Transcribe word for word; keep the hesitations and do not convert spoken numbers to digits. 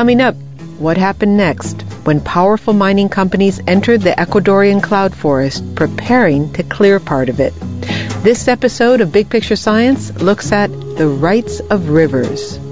Coming up, what happened next when powerful mining companies entered the Ecuadorian cloud forest, preparing to clear part of it. This episode of Big Picture Science looks at the rights of rivers.